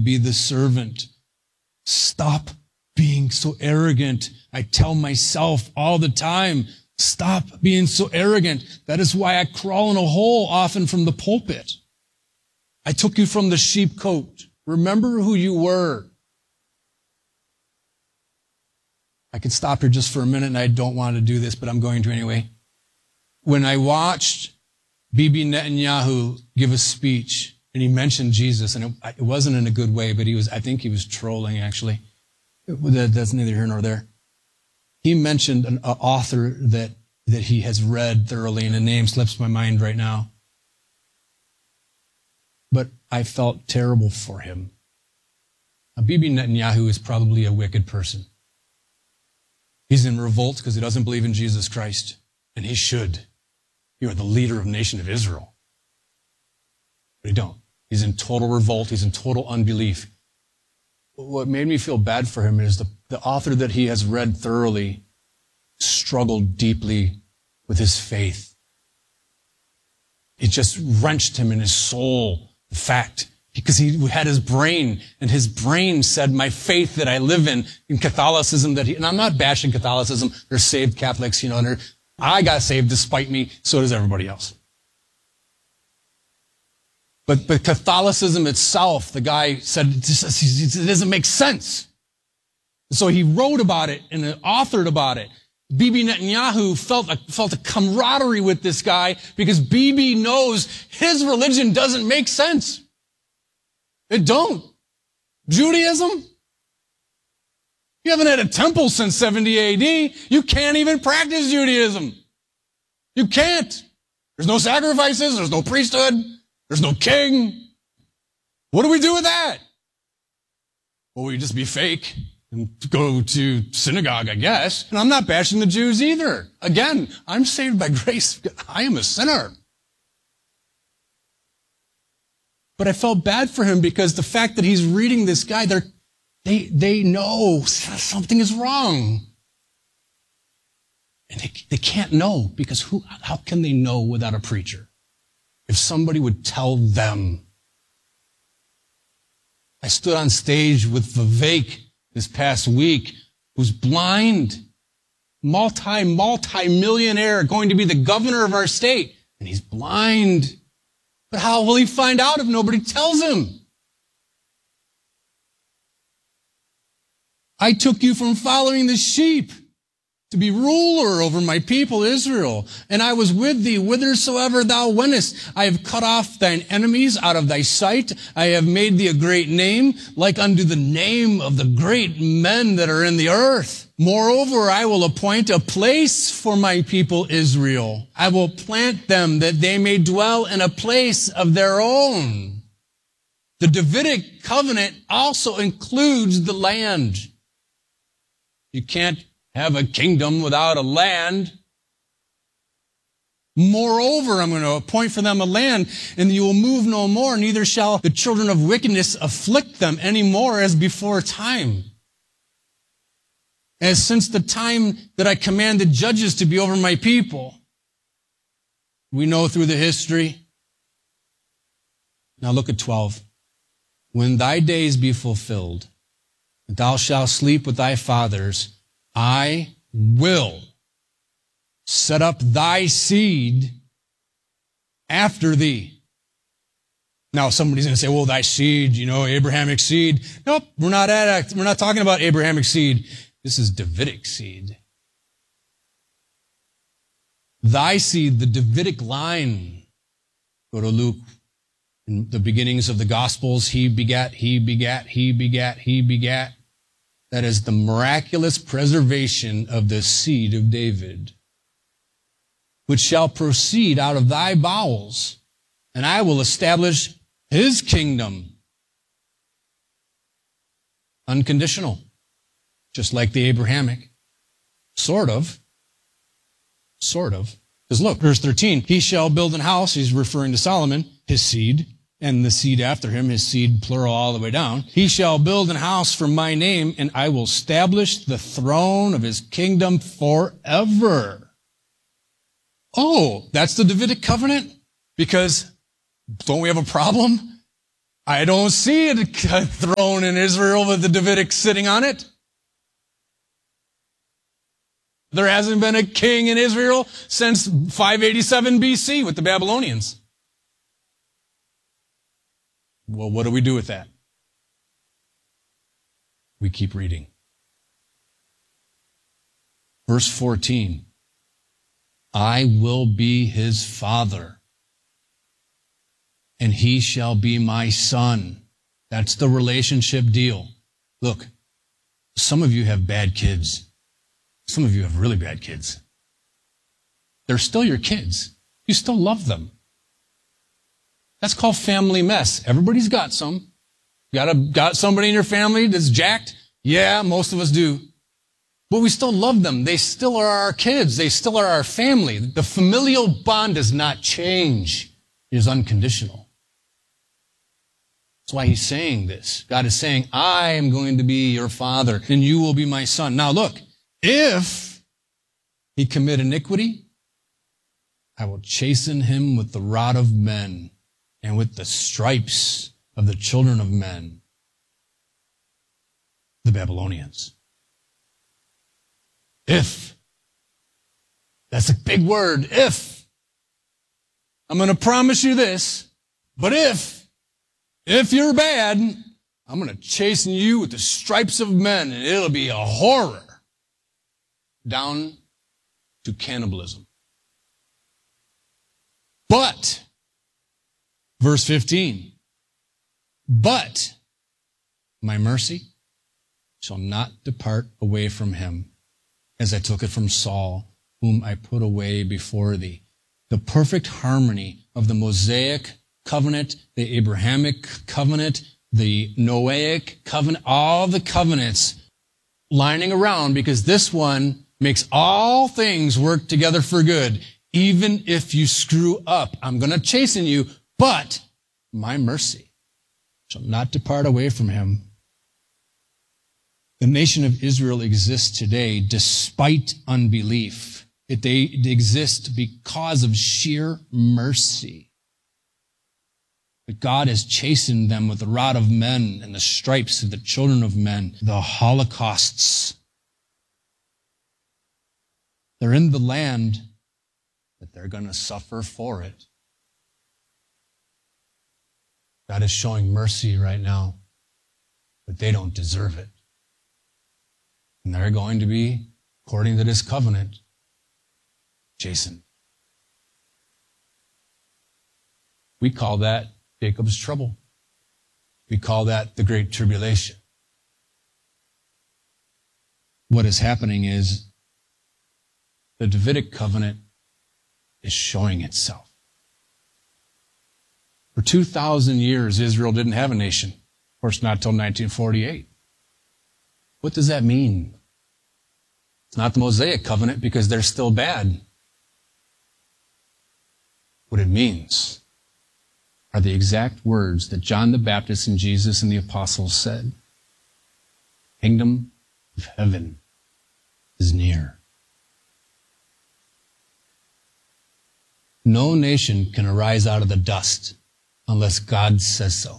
be the servant. Stop being so arrogant. I tell myself all the time, stop being so arrogant. That is why I crawl in a hole often from the pulpit. I took you from the sheep cote. Remember who you were. I could stop here just for a minute, and I don't want to do this, but I'm going to anyway. When I watched Bibi Netanyahu give a speech, and he mentioned Jesus, and it wasn't in a good way, but I think he was trolling, actually. That's neither here nor there. He mentioned an author that he has read thoroughly, and a name slips my mind right now. But I felt terrible for him. Now, Bibi Netanyahu is probably a wicked person. He's in revolt because he doesn't believe in Jesus Christ. And he should. You are the leader of the nation of Israel. But he don't. He's in total revolt. He's in total unbelief. What made me feel bad for him is the author that he has read thoroughly struggled deeply with his faith. It just wrenched him in his soul, the fact, because he had his brain, and his brain said, my faith that I live in Catholicism, and I'm not bashing Catholicism, they're saved Catholics, and I got saved despite me, so does everybody else. But Catholicism itself, the guy said, it doesn't make sense. So he wrote about it and authored about it. Bibi Netanyahu felt a camaraderie with this guy because Bibi knows his religion doesn't make sense. It don't. Judaism? You haven't had a temple since 70 AD. You can't even practice Judaism. You can't. There's no sacrifices. There's no priesthood. There's no king. What do we do with that? Well, we just be fake and go to synagogue, I guess. And I'm not bashing the Jews either. Again, I'm saved by grace. I am a sinner. But I felt bad for him because the fact that he's reading this guy, they know something is wrong. And they can't know because how can they know without a preacher? If somebody would tell them. I stood on stage with Vivek this past week, who's blind, multi-millionaire, going to be the governor of our state, and he's blind. But how will he find out if nobody tells him? I took you from following the sheep to be ruler over my people Israel. And I was with thee whithersoever thou wentest. I have cut off thine enemies out of thy sight. I have made thee a great name, like unto the name of the great men that are in the earth. Moreover, I will appoint a place for my people Israel. I will plant them that they may dwell in a place of their own. The Davidic covenant also includes the land. You can't have a kingdom without a land. Moreover, I'm going to appoint for them a land, and you will move no more, neither shall the children of wickedness afflict them any more as before time. As since the time that I commanded judges to be over my people. We know through the history. Now look at 12. When thy days be fulfilled, and thou shalt sleep with thy fathers, I will set up thy seed after thee. Now somebody's going to say, well, thy seed, Abrahamic seed. Nope, we're not talking about Abrahamic seed. This is Davidic seed. Thy seed, the Davidic line. Go to Luke. In the beginnings of the Gospels, he begat, he begat, he begat, he begat. That is the miraculous preservation of the seed of David, which shall proceed out of thy bowels, and I will establish his kingdom. Unconditional. Just like the Abrahamic. Sort of. Because look, verse 13, he shall build an house, he's referring to Solomon, his seed, and the seed after him, his seed plural all the way down. He shall build an house for my name, and I will establish the throne of his kingdom forever. Oh, that's the Davidic covenant? Because don't we have a problem? I don't see a throne in Israel with the Davidic sitting on it. There hasn't been a king in Israel since 587 BC with the Babylonians. Well, what do we do with that? We keep reading. Verse 14. I will be his father, and he shall be my son. That's the relationship deal. Look, some of you have bad kids. Some of you have really bad kids. They're still your kids. You still love them. That's called family mess. Everybody's got some. Got somebody in your family that's jacked? Yeah, most of us do. But we still love them. They still are our kids. They still are our family. The familial bond does not change. It is unconditional. That's why he's saying this. God is saying, I am going to be your father, and you will be my son. Now look, if he commit iniquity, I will chasten him with the rod of men and with the stripes of the children of men, the Babylonians. If. That's a big word, if. I'm going to promise you this, but if you're bad, I'm going to chasten you with the stripes of men, and it'll be a horror down to cannibalism. But, verse 15, but my mercy shall not depart away from him, as I took it from Saul, whom I put away before thee. The perfect harmony of the Mosaic covenant, the Abrahamic covenant, the Noahic covenant, all the covenants lining around, because this one makes all things work together for good. Even if you screw up, I'm going to chasten you, but my mercy shall not depart away from him. The nation of Israel exists today despite unbelief. They exist because of sheer mercy. But God has chastened them with the rod of men and the stripes of the children of men, the holocausts. They're in the land, but they're going to suffer for it. God is showing mercy right now, but they don't deserve it. And they're going to be, according to this covenant, chastened. We call that Jacob's trouble. We call that the Great Tribulation. What is happening is the Davidic covenant is showing itself. For 2,000 years, Israel didn't have a nation. Of course, not until 1948. What does that mean? It's not the Mosaic covenant because they're still bad. What it means are the exact words that John the Baptist and Jesus and the apostles said. Kingdom of heaven is near. No nation can arise out of the dust unless God says so.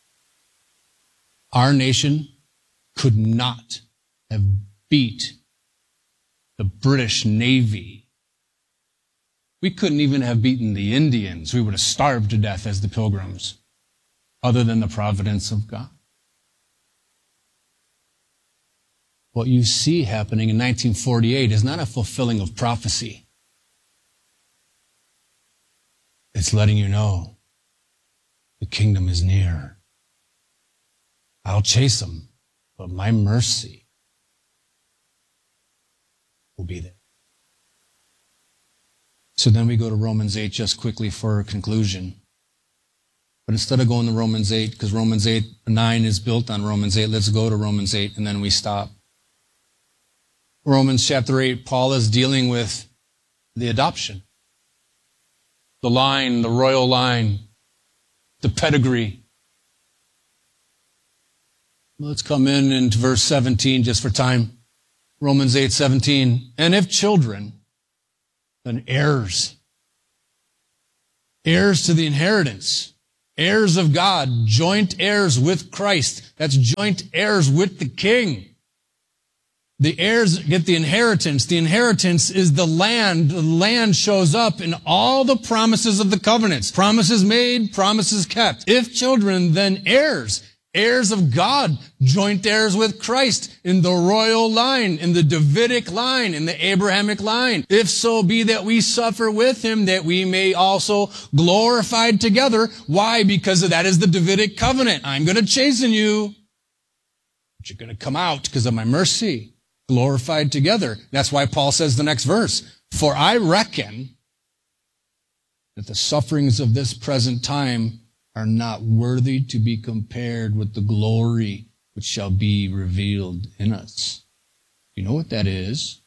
Our nation could not have beat the British Navy. We couldn't even have beaten the Indians. We would have starved to death as the Pilgrims, other than the providence of God. What you see happening in 1948 is not a fulfilling of prophecy. It's letting you know the kingdom is near. I'll chase them, but my mercy will be there. So then we go to Romans 8 just quickly for a conclusion. But instead of going to Romans 8, because Romans 9 is built on Romans 8, let's go to Romans 8 and then we stop. Romans chapter 8, Paul is dealing with the adoption. The line, the royal line, the pedigree. Let's come into verse 17 just for time. Romans 8:17. And if children, then heirs. Heirs to the inheritance. Heirs of God, joint heirs with Christ. That's joint heirs with the King. The heirs get the inheritance. The inheritance is the land. The land shows up in all the promises of the covenants. Promises made, promises kept. If children, then heirs. Heirs of God, joint heirs with Christ in the royal line, in the Davidic line, in the Abrahamic line. If so be that we suffer with him, that we may also glorified together. Why? Because that is the Davidic covenant. I'm going to chasten you, but you're going to come out because of my mercy. Glorified together. That's why Paul says the next verse, for I reckon that the sufferings of this present time are not worthy to be compared with the glory which shall be revealed in us. You know what that is?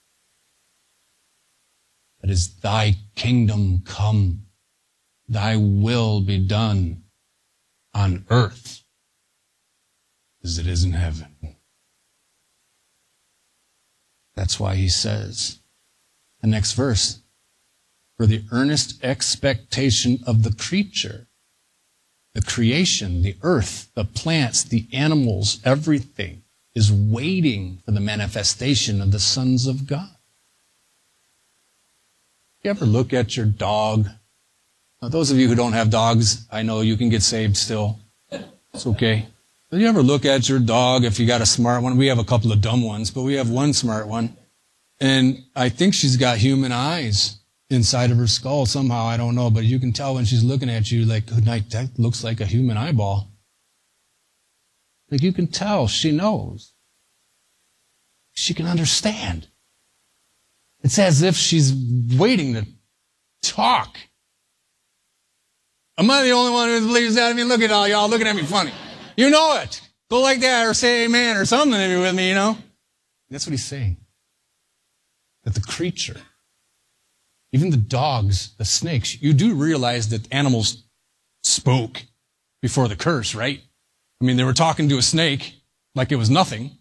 That is, thy kingdom come, thy will be done on earth as it is in heaven. That's why he says, the next verse, for the earnest expectation of the creature, the creation, the earth, the plants, the animals, everything is waiting for the manifestation of the sons of God. You ever look at your dog? Now, those of you who don't have dogs, I know you can get saved still. It's okay. Do you ever look at your dog if you got a smart one? We have a couple of dumb ones, but we have one smart one. And I think she's got human eyes inside of her skull somehow. I don't know, but you can tell when she's looking at you like, good night, that looks like a human eyeball. Like you can tell she knows. She can understand. It's as if she's waiting to talk. Am I the only one who believes that? I mean, look at all y'all looking at me funny. You know it. Go like that or say amen or something if you're with me, you know. That's what he's saying. That the creature, even the dogs, the snakes, you do realize that animals spoke before the curse, right? I mean, they were talking to a snake like it was nothing.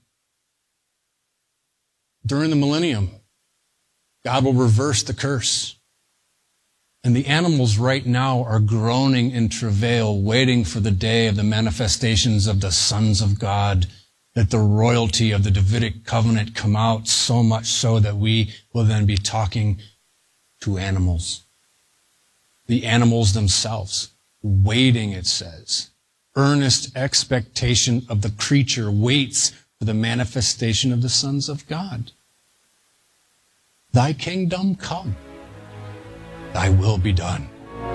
During the millennium, God will reverse the curse. And the animals right now are groaning in travail, waiting for the day of the manifestations of the sons of God, that the royalty of the Davidic covenant come out, so much so that we will then be talking to animals. The animals themselves, waiting, it says. Earnest expectation of the creature waits for the manifestation of the sons of God. Thy kingdom come. Thy will be done.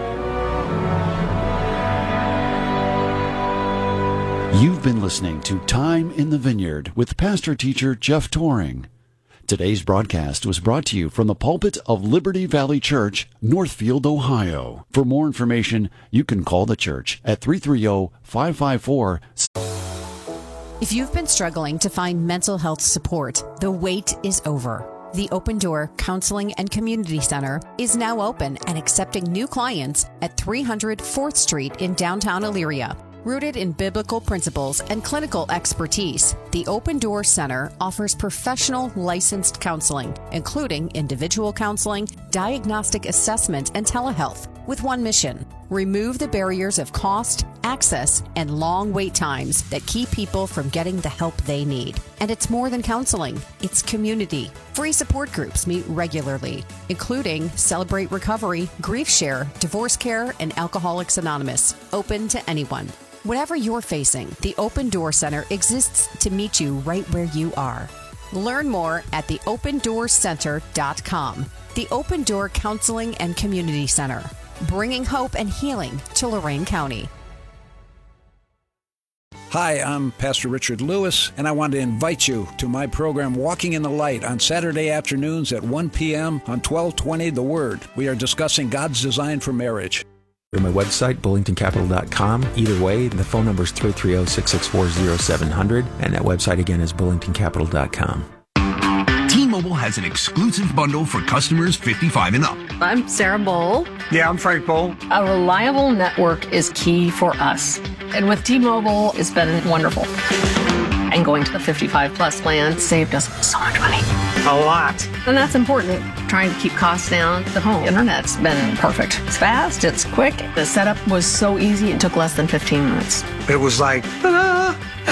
You've been listening to Time in the Vineyard with pastor-teacher Jeff Toring. Today's broadcast was brought to you from the pulpit of Liberty Valley Church, Northfield, Ohio. For more information, you can call the church at 330-554. If you've been struggling to find mental health support, the wait is over. The Open Door Counseling and Community Center is now open and accepting new clients at 300 4th Street in downtown Elyria. Rooted in biblical principles and clinical expertise, the Open Door Center offers professional licensed counseling, including individual counseling, diagnostic assessment, and telehealth, with one mission: remove the barriers of cost, access, and long wait times that keep people from getting the help they need. And it's more than counseling, it's community. Free support groups meet regularly, including Celebrate Recovery, Grief Share, Divorce Care, and Alcoholics Anonymous, open to anyone. Whatever you're facing, the Open Door Center exists to meet you right where you are. Learn more at theopendoorcenter.com. The Open Door Counseling and Community Center, bringing hope and healing to Lorain County. Hi, I'm Pastor Richard Lewis, and I want to invite you to my program Walking in the Light on Saturday afternoons at 1 p.m. on 1220 The Word. We are discussing God's design for marriage. Go to my website, bullingtoncapital.com. Either way, the phone number is 330-664-0700, and that website again is bullingtoncapital.com. T-Mobile has an exclusive bundle for customers 55 and up. I'm Sarah Bowl. Yeah, I'm Frank Bowl. A reliable network is key for us. And with T-Mobile, it's been wonderful. And going to the 55 plus plan saved us so much money. A lot. And that's important. Trying to keep costs down. The home internet's been perfect. It's fast, it's quick. The setup was so easy, it took less than 15 minutes. It was like, ta-da!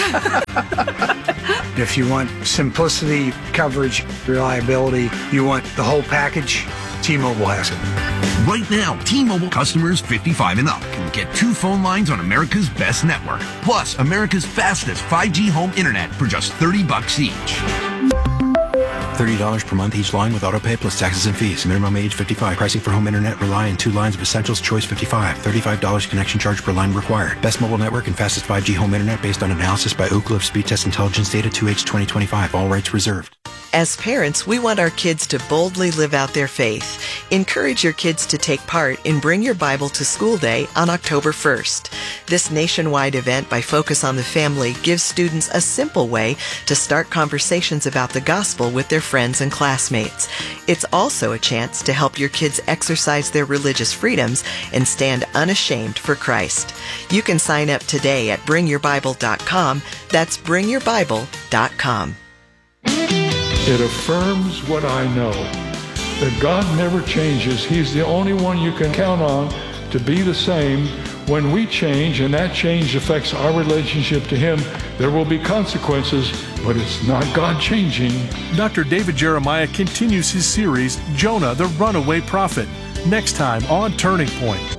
If you want simplicity, coverage, reliability, you want the whole package, T-Mobile has it. Right now, T-Mobile customers 55 and up can get 2 phone lines on America's best network, plus America's fastest 5G home internet for just $30 each. $30 per month each line with autopay plus taxes and fees. Minimum age 55. Pricing for home internet rely on 2 lines of Essentials. Choice 55. $35 connection charge per line required. Best mobile network and fastest 5G home internet based on analysis by Ookla of Speed Test Intelligence data 2H 2025. All rights reserved. As parents, we want our kids to boldly live out their faith. Encourage your kids to take part in Bring Your Bible to School Day on October 1st. This nationwide event by Focus on the Family gives students a simple way to start conversations about the gospel with their friends and classmates. It's also a chance to help your kids exercise their religious freedoms and stand unashamed for Christ. You can sign up today at bringyourbible.com. That's bringyourbible.com. It affirms what I know, that God never changes. He's the only one you can count on to be the same. When we change, and that change affects our relationship to Him, there will be consequences, but it's not God changing. Dr. David Jeremiah continues his series, Jonah, the Runaway Prophet, next time on Turning Point.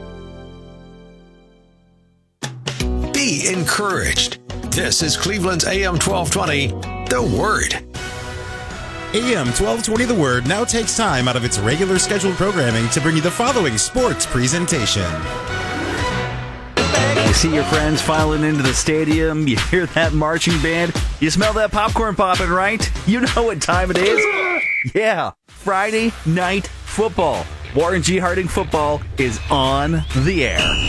Be encouraged. This is Cleveland's AM 1220, The Word. AM 1220 The Word now takes time out of its regular scheduled programming to bring you the following sports presentation. You see your friends filing into the stadium, you hear that marching band, you smell that popcorn popping, right? You know what time it is. Yeah, Friday Night Football. Warren G. Harding Football is on the air.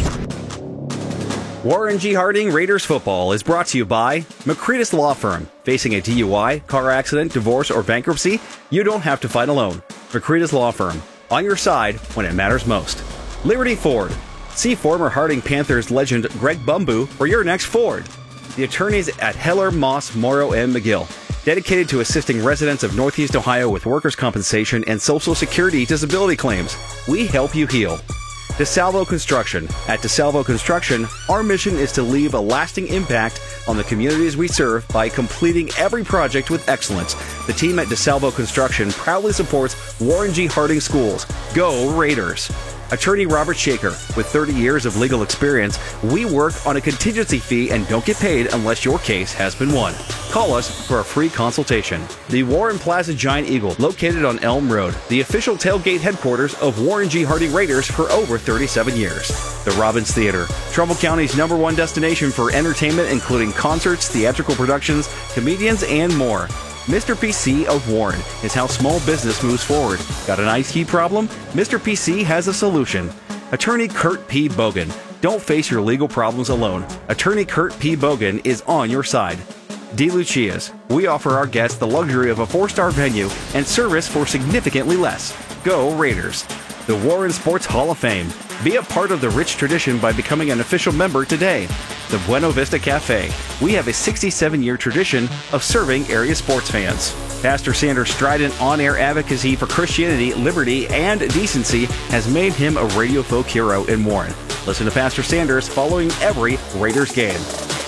Warren G. Harding Raiders Football is brought to you by McCretus Law Firm. Facing a DUI, car accident, divorce, or bankruptcy, you don't have to fight alone. McCretus Law Firm, on your side when it matters most. Liberty Ford. See former Harding Panthers legend Greg Bumbu for your next Ford. The attorneys at Heller, Moss, Morrow, and McGill, dedicated to assisting residents of Northeast Ohio with workers' compensation and Social Security disability claims. We help you heal. DeSalvo Construction. At DeSalvo Construction, our mission is to leave a lasting impact on the communities we serve by completing every project with excellence. The team at DeSalvo Construction proudly supports Warren G. Harding Schools. Go Raiders! Attorney Robert Shaker. With 30 years of legal experience, we work on a contingency fee and don't get paid unless your case has been won. Call us for a free consultation. The Warren Plaza Giant Eagle, located on Elm Road, the official tailgate headquarters of Warren G. Harding Raiders for over 37 years. The Robbins Theater, Trumbull County's #1 destination for entertainment, including concerts, theatrical productions, comedians, and more. Mr. PC of Warren is how small business moves forward. Got an IT problem? Mr. PC has a solution. Attorney Kurt P. Bogan. Don't face your legal problems alone. Attorney Kurt P. Bogan is on your side. De Lucia's. We offer our guests the luxury of a 4-star venue and service for significantly less. Go Raiders. The Warren Sports Hall of Fame. Be a part of the rich tradition by becoming an official member today. The Buena Vista Cafe. We have a 67-year tradition of serving area sports fans. Pastor Sanders' strident on-air advocacy for Christianity, liberty, and decency has made him a radio folk hero in Warren. Listen to Pastor Sanders following every Raiders game.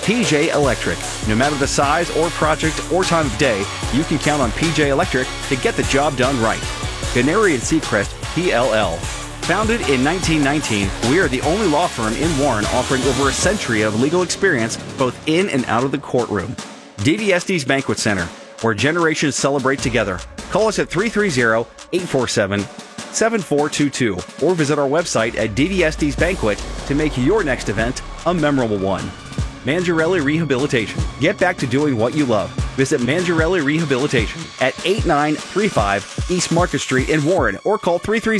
PJ Electric. No matter the size or project or time of day, you can count on PJ Electric to get the job done right. Canary and Seacrest, PLL. Founded in 1919, we are the only law firm in Warren offering over a century of legal experience both in and out of the courtroom. DVSD's Banquet Center, where generations celebrate together. Call us at 330-847-7422 or visit our website at DVSD's Banquet to make your next event a memorable one. Mangiarelli Rehabilitation. Get back to doing what you love. Visit Mangiarelli Rehabilitation at 8935 East Market Street in Warren or call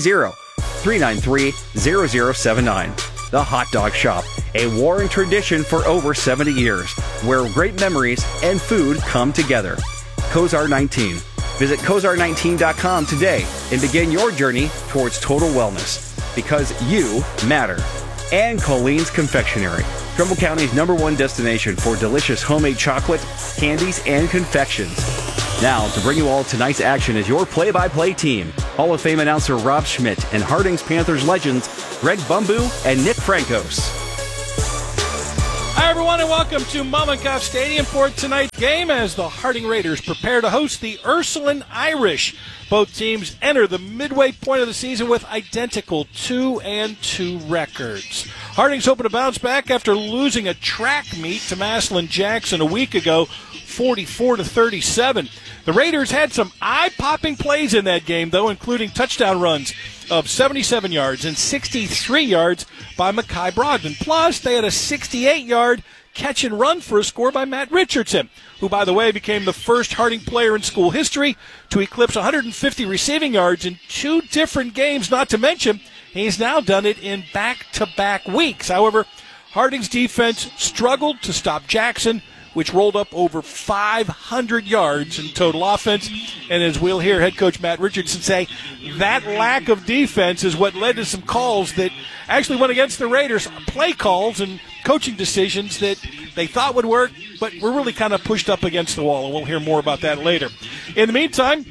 330-393-0079. The Hot Dog Shop, a Warren tradition for over 70 years, where great memories and food come together. Kozar 19. Visit Kozar19.com today and begin your journey towards total wellness, because you matter. And Colleen's Confectionery, Trumbull County's #1 destination for delicious homemade chocolate, candies, and confections. Now, to bring you all tonight's action is your play-by-play team. Hall of Fame announcer Rob Schmidt and Harding's Panthers legends Greg Bumbu and Nick Frankos. Hi, everyone, and welcome to Mollenkopf Stadium for tonight's game as the Harding Raiders prepare to host the Ursuline Irish. Both teams enter the midway point of the season with identical 2-2 records. Harding's hoping to bounce back after losing a track meet to Massillon Jackson a week ago, 44-37. The Raiders had some eye-popping plays in that game, though, including touchdown runs of 77 yards and 63 yards by Mekhi Brogdon. Plus, they had a 68-yard catch and run for a score by Matt Richardson, who, by the way, became the first Harding player in school history to eclipse 150 receiving yards in 2 different games, not to mention he's now done it in back-to-back weeks. However, Harding's defense struggled to stop Jackson, which rolled up over 500 yards in total offense. And as we'll hear head coach Matt Richardson say, that lack of defense is what led to some calls that actually went against the Raiders, play calls and coaching decisions that they thought would work, but were really kind of pushed up against the wall, and we'll hear more about that later. In the meantime,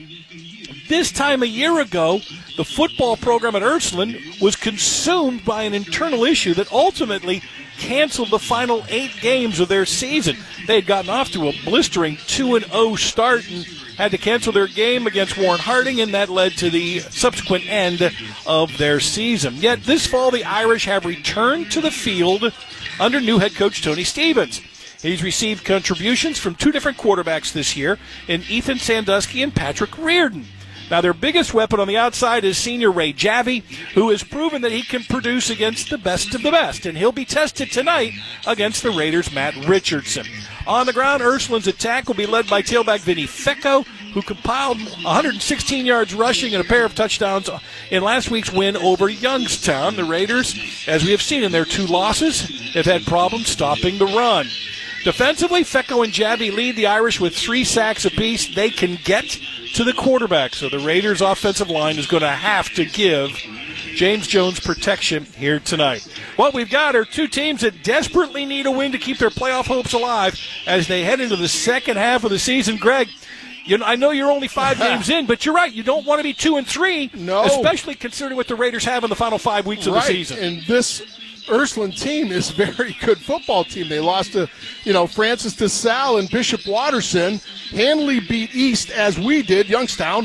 this time a year ago, the football program at Ursuline was consumed by an internal issue that ultimately canceled the final 8 games of their season. They had gotten off to a blistering 2-0 start and had to cancel their game against Warren Harding, and that led to the subsequent end of their season. Yet this fall, the Irish have returned to the field under new head coach Tony Stevens. He's received contributions from 2 different quarterbacks this year in Ethan Sandusky and Patrick Reardon. Now, their biggest weapon on the outside is senior Ray Javi, who has proven that he can produce against the best of the best, and he'll be tested tonight against the Raiders' Matt Richardson. On the ground, Ursuline's attack will be led by tailback Vinny Fecco, who compiled 116 yards rushing and a pair of touchdowns in last week's win over Youngstown. The Raiders, as we have seen in their 2 losses, have had problems stopping the run. Defensively, Fecco and Javi lead the Irish with 3 sacks apiece. They can get to the quarterback, so the Raiders' offensive line is going to have to give James Jones protection here tonight. What we've got are 2 teams that desperately need a win to keep their playoff hopes alive as they head into the second half of the season. Greg, I know you're only 5 games in, but you're right. You don't want to be 2-3, no, especially considering what the Raiders have in the final 5 weeks of the season. And this Ursuline team is a very good football team. They lost to, Francis DeSalle and Bishop Watterson. Handley beat East as we did, Youngstown.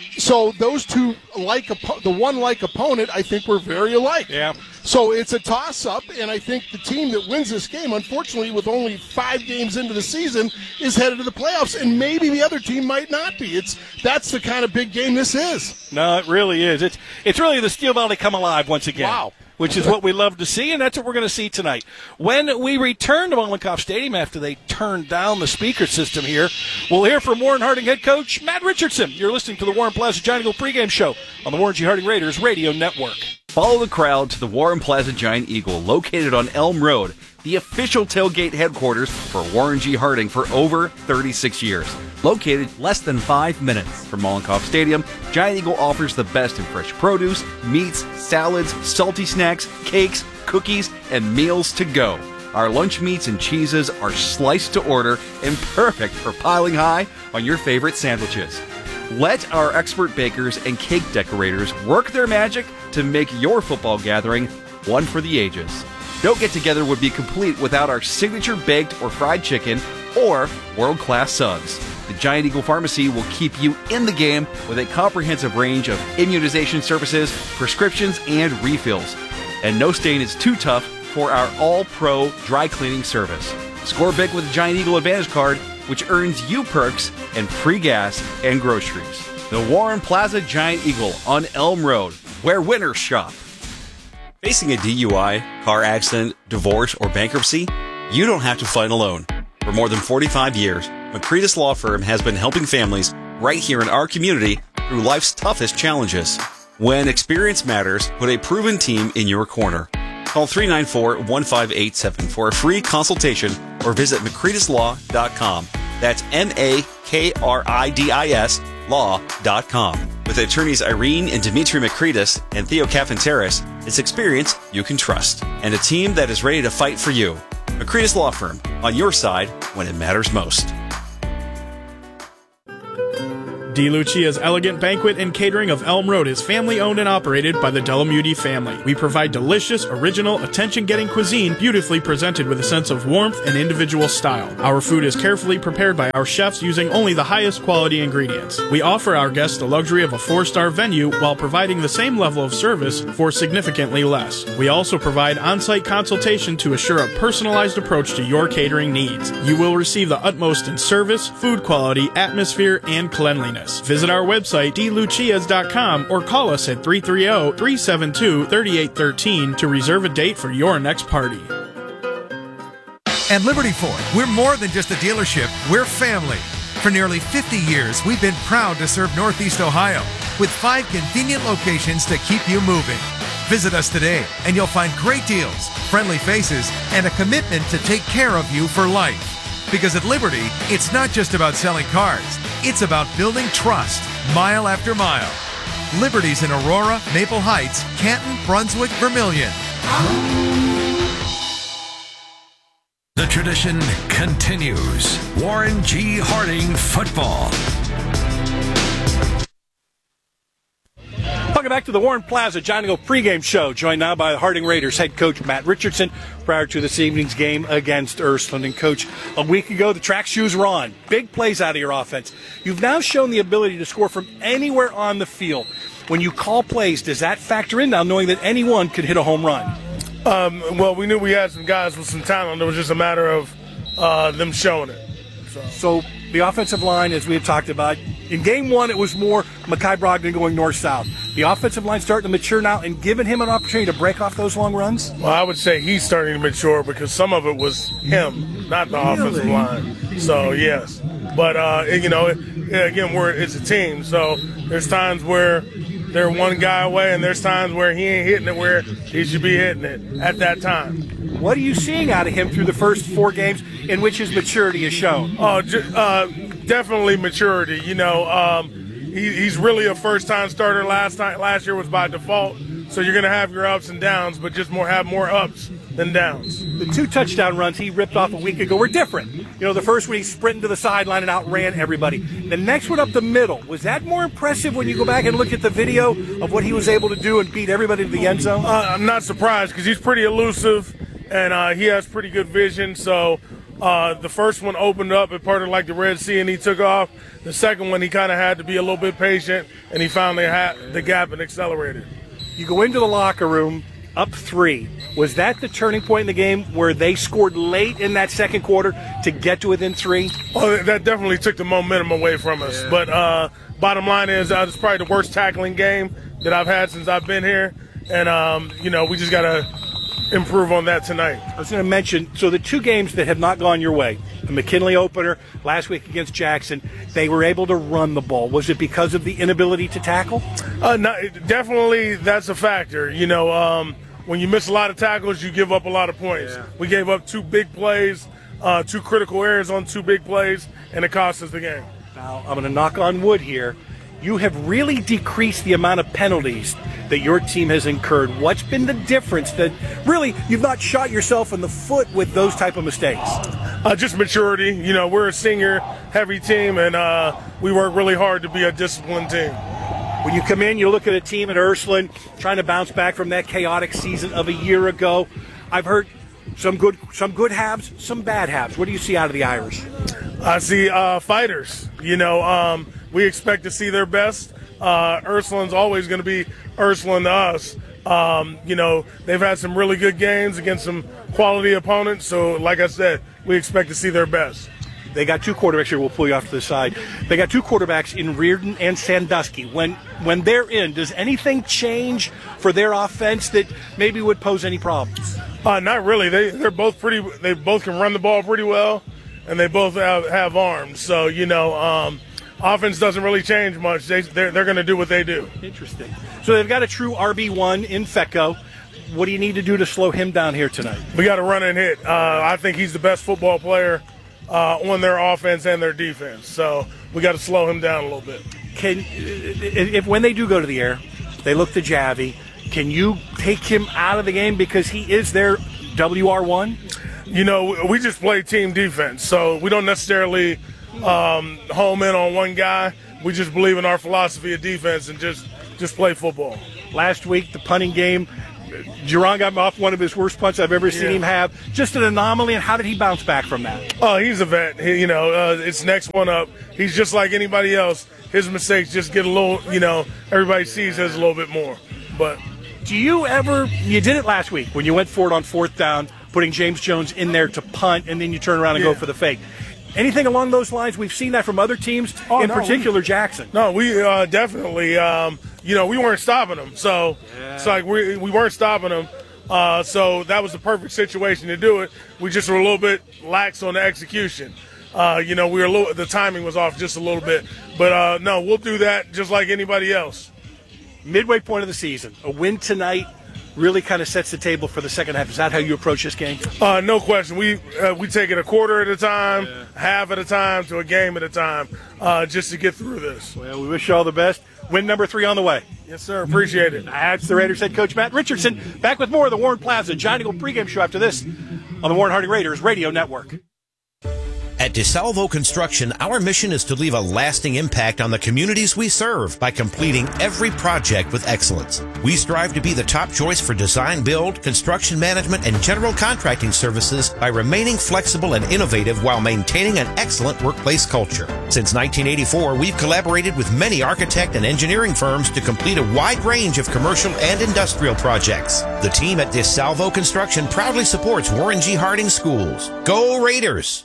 So those 2 the one-like opponent, I think, were very alike. Yeah. So it's a toss-up, and I think the team that wins this game, unfortunately, with only 5 games into the season, is headed to the playoffs, and maybe the other team might not be. That's the kind of big game this is. No, it really is. It's really the Steel Valley come alive once again. Wow. Which is what we love to see, and that's what we're going to see tonight. When we return to Mollenkopf Stadium after they turn down the speaker system here, we'll hear from Warren Harding head coach Matt Richardson. You're listening to the Warren Plaza Giant Eagle pregame show on the Warren G. Harding Raiders radio network. Follow the crowd to the Warren Plaza Giant Eagle, located on Elm Road, the official tailgate headquarters for Warren G. Harding for over 36 years. Located less than 5 minutes from Mollenkopf Stadium, Giant Eagle offers the best in fresh produce, meats, salads, salty snacks, cakes, cookies, and meals to go. Our lunch meats and cheeses are sliced to order and perfect for piling high on your favorite sandwiches. Let our expert bakers and cake decorators work their magic to make your football gathering one for the ages. No get-together would be complete without our signature baked or fried chicken or world-class subs. The Giant Eagle Pharmacy will keep you in the game with a comprehensive range of immunization services, prescriptions, and refills. And no stain is too tough for our all-pro dry cleaning service. Score big with the Giant Eagle Advantage Card, which earns you perks and free gas and groceries. The Warren Plaza Giant Eagle on Elm Road, where winners shop. Facing a DUI, car accident, divorce, or bankruptcy? You don't have to fight alone. For more than 45 years, McCretus Law Firm has been helping families right here in our community through life's toughest challenges. When experience matters, put a proven team in your corner. Call 394-1587 for a free consultation or visit McCretuslaw.com. That's MAKRIDIS law.com. With attorneys Irene and Dimitri McCretus and Theo Cafanteris, it's experience you can trust and a team that is ready to fight for you. McCretus Law Firm, on your side when it matters most. DeLucia's Elegant Banquet and Catering of Elm Road is family-owned and operated by the Delamuti family. We provide delicious, original, attention-getting cuisine beautifully presented with a sense of warmth and individual style. Our food is carefully prepared by our chefs using only the highest quality ingredients. We offer our guests the luxury of a 4-star venue while providing the same level of service for significantly less. We also provide on-site consultation to assure a personalized approach to your catering needs. You will receive the utmost in service, food quality, atmosphere, and cleanliness. Visit our website, dlucias.com, or call us at 330-372-3813 to reserve a date for your next party. At Liberty Ford, we're more than just a dealership, we're family. For nearly 50 years, we've been proud to serve Northeast Ohio with 5 convenient locations to keep you moving. Visit us today and you'll find great deals, friendly faces, and a commitment to take care of you for life. Because at Liberty, it's not just about selling cars, it's about building trust mile after mile. Liberty's in Aurora, Maple Heights, Canton, Brunswick, Vermilion. The tradition continues. Warren G. Harding football. Welcome back to the Warren Plaza John Eagle pregame show, joined now by the Harding Raiders head coach Matt Richardson prior to this evening's game against Ursuline. And coach, a week ago the track shoes were on. Big plays out of your offense. You've now shown the ability to score from anywhere on the field. When you call plays, does that factor in now, knowing that anyone could hit a home run? Well, we knew we had some guys with some talent. It was just a matter of them showing it. So the offensive line, as we had talked about, in game one it was more Mekhi Brogdon going north-south. The offensive line starting to mature now and giving him an opportunity to break off those long runs? Well, I would say he's starting to mature because some of it was him, not the offensive line. So, yes. But, again, it's a team. So there's times where they're one guy away and there's times where he ain't hitting it where he should be hitting it at that time. What are you seeing out of him through the first 4 games in which his maturity is shown? Definitely maturity. He's really a first-time starter. Last year was by default, so you're going to have your ups and downs, but just have more ups than downs. The 2 touchdown runs he ripped off a week ago were different. The first one he sprinted to the sideline and outran everybody. The next one up the middle, was that more impressive when you go back and look at the video of what he was able to do and beat everybody to the end zone? I'm not surprised because he's pretty elusive and he has pretty good vision. So the first one opened up at part of like the Red Sea and he took off. The second one he kind of had to be a little bit patient and he finally had the gap and accelerated. You go into the locker room up 3. Was that the turning point in the game where they scored late in that second quarter to get to within 3? Oh, that definitely took the momentum away from us. Yeah. But bottom line is it's probably the worst tackling game that I've had since I've been here. And, we just got to improve on that tonight. I was going to mention, so the 2 games that have not gone your way, the McKinley opener last week against Jackson, they were able to run the ball. Was it because of the inability to tackle? No, definitely that's a factor. When you miss a lot of tackles, you give up a lot of points. Yeah. We gave up 2 big plays, 2 critical errors on 2 big plays, and it cost us the game. Now, I'm going to knock on wood here. You have really decreased the amount of penalties that your team has incurred. What's been the difference that really you've not shot yourself in the foot with those type of mistakes? Just maturity. We're a senior-heavy team, and we work really hard to be a disciplined team. When you come in, you look at a team at Ursuline trying to bounce back from that chaotic season of a year ago. I've heard some good halves, some bad halves. What do you see out of the Irish? I see fighters. We expect to see their best. Ursuline's always going to be Ursuline to us. They've had some really good games against some quality opponents. So, like I said, we expect to see their best. They got 2 quarterbacks here. We'll pull you off to the side. They got 2 quarterbacks in Reardon and Sandusky. When they're in, does anything change for their offense that maybe would pose any problems? Not really. They're both pretty. They both can run the ball pretty well, and they both have arms. So offense doesn't really change much. They're going to do what they do. Interesting. So they've got a true RB1 in Fecco. What do you need to do to slow him down here tonight? We got to run and hit. I think he's the best football player on their offense and their defense. So we got to slow him down a little bit. If when they do go to the air, they look to Javi, can you take him out of the game because he is their WR1? We just play team defense, so we don't necessarily home in on one guy. we just believe in our philosophy of defense and just play football. Last week, the punting game, Jerron got off one of his worst punts I've ever seen him have. Just an anomaly, and how did he bounce back from that? Oh, he's a vet. It's next one up. He's just like anybody else. His mistakes just get a little, everybody sees as a little bit more. But do you did it last week when you went for it on 4th down, putting James Jones in there to punt, and then you turn around and go for the fake. Anything along those lines? We've seen that from other teams, particular Jackson. No, we definitely, we weren't stopping them. So it's like we weren't stopping them. So that was the perfect situation to do it. We just were a little bit lax on the execution. The timing was off just a little bit. But, no, we'll do that just like anybody else. Midway point of the season, a win tonight really kind of sets the table for the second half. Is that how you approach this game? No question. We take it a quarter at a time, half at a time, to a game at a time, just to get through this. Well, we wish you all the best. Win number 3 on the way. Yes, sir. Appreciate it. That's the Raiders head coach, Matt Richardson. Back with more of the Warren Plaza Giant Eagle pregame show after this on the Warren Harding Raiders Radio Network. At DeSalvo Construction, our mission is to leave a lasting impact on the communities we serve by completing every project with excellence. We strive to be the top choice for design, build, construction management, and general contracting services by remaining flexible and innovative while maintaining an excellent workplace culture. Since 1984, we've collaborated with many architect and engineering firms to complete a wide range of commercial and industrial projects. The team at DeSalvo Construction proudly supports Warren G. Harding Schools. Go Raiders!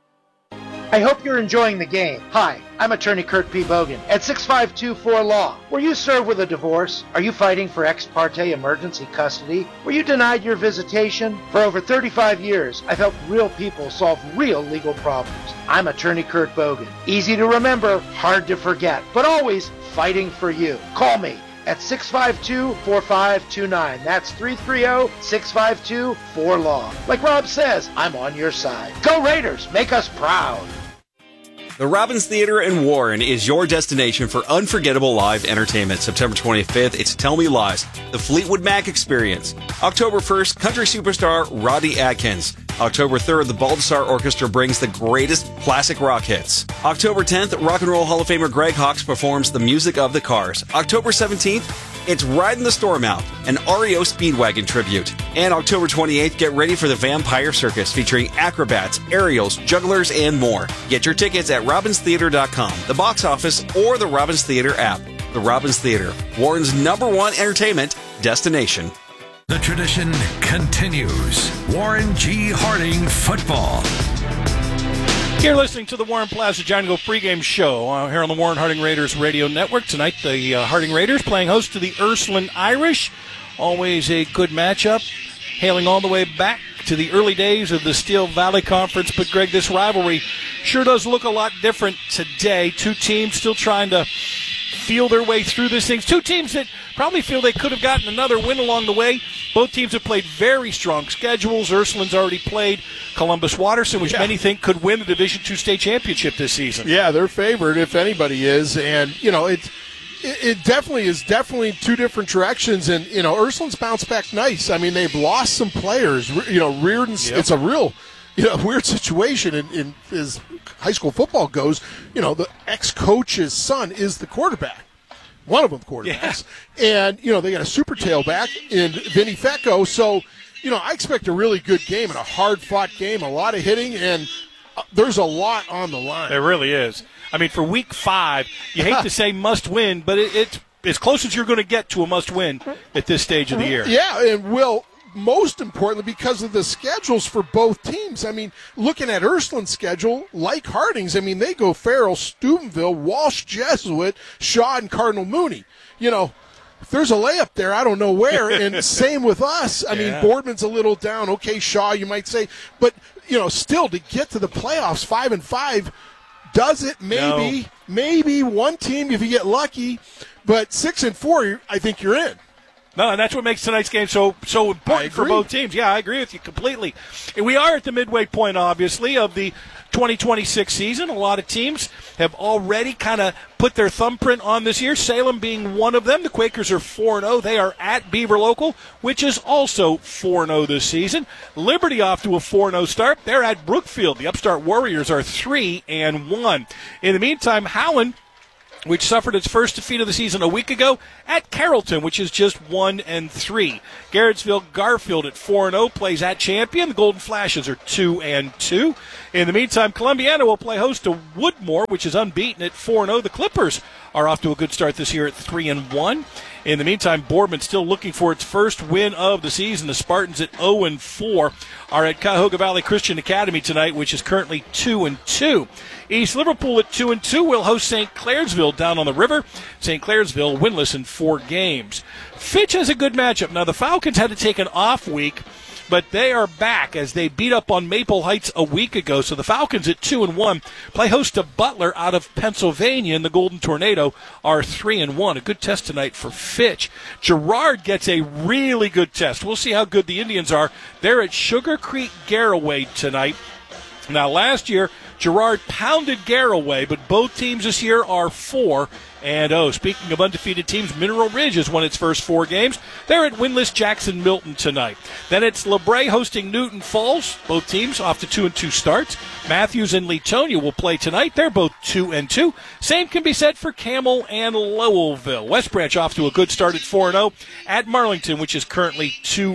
I hope you're enjoying the game. Hi, I'm attorney Kurt P. Bogan at 6524 Law. Were you served with a divorce? Are you fighting for ex parte emergency custody? Were you denied your visitation? For over 35 years, I've helped real people solve real legal problems. I'm attorney Kurt Bogan. Easy to remember, hard to forget, but always fighting for you. Call me at 652-4529. That's 330-652-4LAW. Like Rob says, I'm on your side. Go Raiders! Make us proud! The Robbins Theater in Warren is your destination for unforgettable live entertainment. September 25th, it's Tell Me Lies, the Fleetwood Mac Experience. October 1st, country superstar Roddy Atkins. October 3rd, the Baldassar Orchestra brings the greatest classic rock hits. October 10th, Rock and Roll Hall of Famer Greg Hawkes performs the music of the Cars. October 17th, it's Riding the Storm Out, an REO Speedwagon tribute. And October 28th, get ready for the Vampire Circus featuring acrobats, aerials, jugglers, and more. Get your tickets at robbinstheater.com, the box office, or the Robbins Theater app. The Robbins Theater, Warren's #1 entertainment destination. The tradition continues. Warren G. Harding football. You're listening to the Warren Plaza Giant Eagle pregame show here on the Warren Harding Raiders Radio Network. Tonight, the Harding Raiders playing host to the Ursuline Irish. Always a good matchup, hailing all the way back to the early days of the Steel Valley Conference. But, Greg, this rivalry sure does look a lot different today. Two teams still trying to feel their way through this thing. Two teams that probably feel they could have gotten another win along the way. Both teams have played very strong schedules. Ursuline's already played Columbus Watterson, which many think could win the Division II state championship this season. Yeah, they're favored if anybody is, and it definitely is two different directions. And Ursuline's bounced back nice. I mean, they've lost some players. Reardon's it's a real weird situation in as high school football goes. The ex-coach's son is the quarterback. One of them quarterbacks. Yeah. And, they got a super tailback in Vinny Fecco. So, I expect a really good game and a hard-fought game, a lot of hitting, and there's a lot on the line. There really is. I mean, for week 5, you hate to say must-win, but it's as close as you're going to get to a must-win at this stage of the year. Yeah, and most importantly, because of the schedules for both teams. I mean, looking at Ursuline's schedule, like Harding's, they go Farrell, Steubenville, Walsh, Jesuit, Shaw, and Cardinal Mooney. If there's a layup there, I don't know where. And same with us. I mean, Boardman's a little down. Okay, Shaw, you might say. But, still, to get to the playoffs 5-5, does it? Maybe. No. Maybe one team if you get lucky. But 6-4, I think you're in. No, and that's what makes tonight's game so important for both teams. Yeah, I agree with you completely. And we are at the midway point, obviously, of the 2026 season. A lot of teams have already kind of put their thumbprint on this year, Salem being one of them. The Quakers are 4-0. They are at Beaver Local, which is also 4-0 this season. Liberty off to a 4-0 start. They're at Brookfield. The upstart Warriors are 3-1. In the meantime, Howland which suffered its first defeat of the season a week ago at Carrollton, which is just 1-3. Garrettsville Garfield at 4-0 plays at Champion. The Golden Flashes are 2-2. In the meantime, Columbiana will play host to Woodmore, which is unbeaten at 4-0. The Clippers are off to a good start this year at 3-1. In the meantime, Boardman still looking for its first win of the season. The Spartans at 0-4 are at Cuyahoga Valley Christian Academy tonight, which is currently 2-2. East Liverpool at 2-2 will host St. Clairsville down on the river. St. Clairsville winless in 4 games. Fitch has a good matchup. Now, the Falcons had to take an off week, but they are back as they beat up on Maple Heights a week ago. So the Falcons at 2-1 play host to Butler out of Pennsylvania, and the Golden Tornado are 3-1. A good test tonight for Fitch. Girard gets a really good test. We'll see how good the Indians are. They're at Sugar Creek Garraway tonight. Now, last year, Girard pounded Garraway, but both teams this year are 4-0. Speaking of undefeated teams, Mineral Ridge has won its first 4 games. They're at winless Jackson Milton tonight. Then it's LeBray hosting Newton Falls. Both teams off to 2-2 starts. Matthews and Leetonia will play tonight. They're both 2-2. Same can be said for Camel and Lowellville. West Branch off to a good start at 4-0 at Marlington, which is currently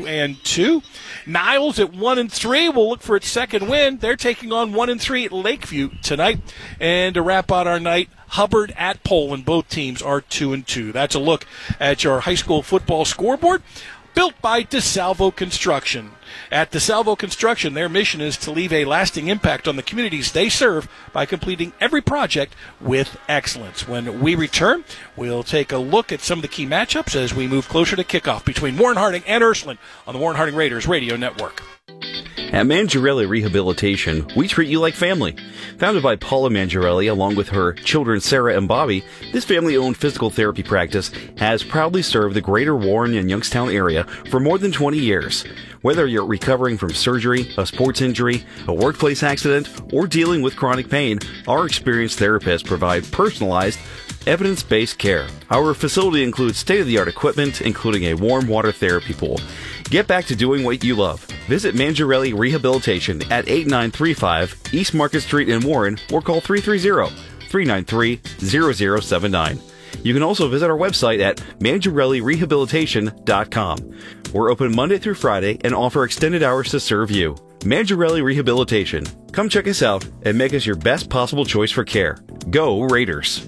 2-2. Niles at 1-3 will look for its second win. They're taking on 1-3 at Lakeview tonight. And to wrap out our night, Hubbard at Poland. Both teams are 2-2. That's a look at your high school football scoreboard, built by DeSalvo Construction. At DeSalvo Construction, their mission is to leave a lasting impact on the communities they serve by completing every project with excellence. When we return, we'll take a look at some of the key matchups as we move closer to kickoff between Warren Harding and Ursuline on the Warren Harding Raiders Radio Network. At Mangiarelli Rehabilitation, we treat you like family. Founded by Paula Mangiarelli along with her children Sarah and Bobby, this family-owned physical therapy practice has proudly served the greater Warren and Youngstown area for more than 20 years. Whether you're recovering from surgery, a sports injury, a workplace accident, or dealing with chronic pain, our experienced therapists provide personalized, evidence-based care. Our facility includes state-of-the-art equipment, including a warm water therapy pool. Get back to doing what you love. Visit Mangiarelli Rehabilitation at 8935 East Market Street in Warren or call 330-393-0079. You can also visit our website at mangiarellirehabilitation.com. We're open Monday through Friday and offer extended hours to serve you. Mangiarelli Rehabilitation. Come check us out and make us your best possible choice for care. Go Raiders!